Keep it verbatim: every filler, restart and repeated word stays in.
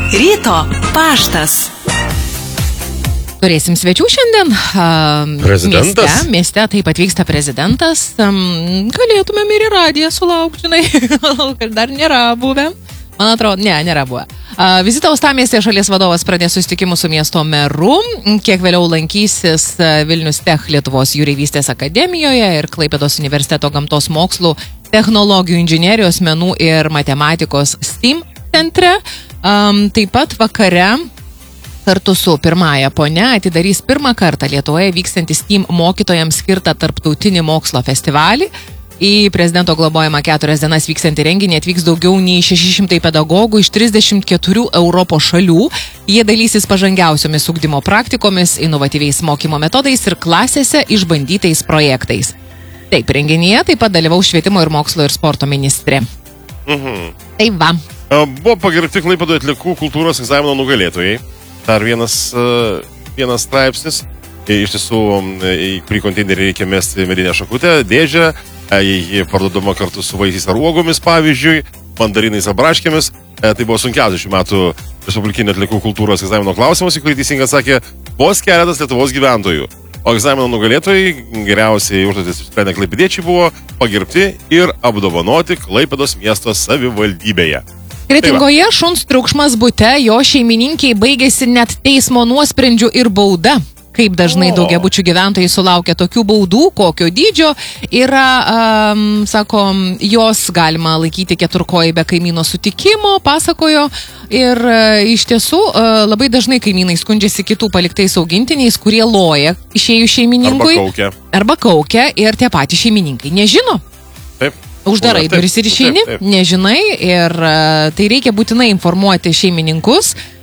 Ryto paštas. Turėsim svečių šiandien. Prezidentas? Mieste, mieste taip atvyksta prezidentas. Galėtumėm ir į radiją sulaukti, žinai, kad dar nėra buvę. Man atrodo, ne, nėra buvę. Vizitą Uostamiestėje šalies vadovas pradės susitikimus su miesto meru. Kiek vėliau lankysis Vilnius Tech Lietuvos jūreivystės akademijoje ir Klaipėdos universiteto gamtos mokslų, technologijų, inžinerijos, menų ir matematikos STEAM centre. Taip pat vakare kartu su pirmąja ponia atidarys pirmą kartą Lietuvoje vykstantį STEAM mokytojams skirtą tarptautinį mokslo festivalį. Į prezidento globojamą keturias dienas vykstantį renginį atvyks daugiau nei šeši šimtai pedagogų iš trisdešimt keturių Europos šalių. Jie dalysis pažangiausiomis ugdymo praktikomis, inovatyviais mokymo metodais ir klasėse išbandytais projektais. Taip, renginyje taip pat dalyvaus švietimo ir mokslo ir sporto ministrė. Mhm. Tai va. Buvo pagerbti Klaipėdoje atliekų kultūros egzamino nugalėtojai. Dar vienas, vienas straipsnis. Iš tiesų, į kurį konteinerį reikia mesti medinę šakutę, dėžę. Jį parduodama kartu su vaisiais ar uogomis, pavyzdžiui, mandarinais ar braškėmis. Tai buvo sunkiausias šių metų Respublikinio atliekų kultūros egzamino klausimas, į kurį teisingai atsakė vos keletas Lietuvos gyventojų. O egzamino nugalėtojai geriausiai užduotis išsprendė klaipėdiečiai buvo pagerbti ir apdovanoti Klaipėdos miesto savivaldybėje. Kretingoje šuns triukšmas bute, jo šeimininkiai baigėsi net teismo nuosprendžiu ir bauda. Kaip dažnai daugiabučių gyventojai sulaukia tokių baudų, kokio dydžio yra, um, sakom, jos galima laikyti keturkojai be kaimyno sutikimo, pasakojo. Ir uh, iš tiesų uh, labai dažnai kaimynai skundžiasi kitų paliktais augintiniais, kurie loja išėjų šeimininkui. Arba kaukia. Arba kaukia ir tie patys šeimininkai nežino. Taip. Uždarai duris ir išeini, nežinai ir uh, tai reikia būtinai informuoti šeimininkus.